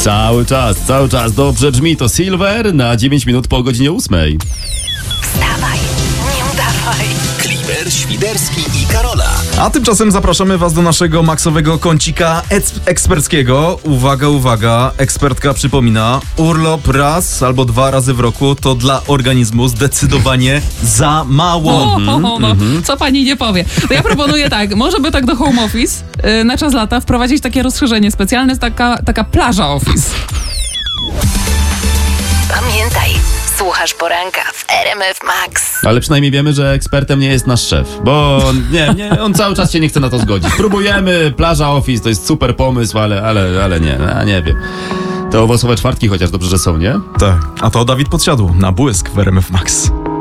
Cały czas dobrze brzmi to Silver na 9 minut po godzinie 8. Wstawaj, nie udawaj. Kliber, Świderski i Karola. A tymczasem zapraszamy was do naszego maksowego kącika eksperckiego. Uwaga, ekspertka przypomina, urlop raz albo 2 razy w roku to dla organizmu zdecydowanie za mało. Co pani nie powie. To ja proponuję tak, może by tak do home office na czas lata wprowadzić takie rozszerzenie specjalne, jest taka plaża office. Pamiętaj, słuchasz poranka w RMF Max. Ale przynajmniej wiemy, że ekspertem nie jest nasz szef, bo on cały czas się nie chce na to zgodzić. Próbujemy, plaża office to jest super pomysł, ale nie wiem. Te owocowe czwartki chociaż dobrze, że są, nie? Tak, a to Dawid Podsiadło na błysk w RMF Max.